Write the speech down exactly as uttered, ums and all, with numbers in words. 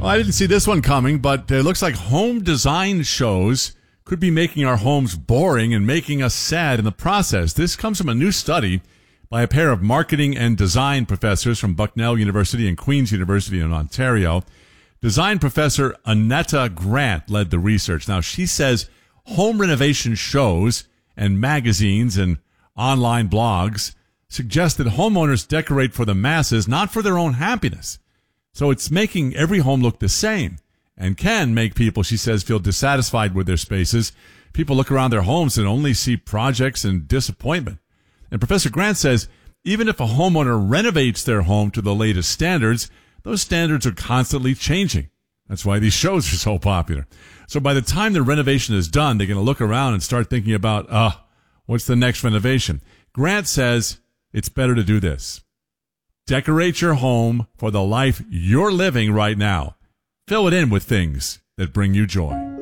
Well, I didn't see this one coming, but it looks like home design shows could be making our homes boring and making us sad in the process. This comes from a new study by a pair of marketing and design professors from Bucknell University and Queen's University in Ontario. Design professor Annetta Grant led the research. Now, she says home renovation shows and magazines and online blogs suggest that homeowners decorate for the masses, not for their own happiness. So it's making every home look the same and can make people, she says, feel dissatisfied with their spaces. People look around their homes and only see projects and disappointment. And Professor Grant says even if a homeowner renovates their home to the latest standards, those standards are constantly changing. That's why these shows are so popular. So by the time the renovation is done, they're going to look around and start thinking about, uh, what's the next renovation? Grant says it's better to do this. Decorate your home for the life you're living right now. Fill it in with things that bring you joy.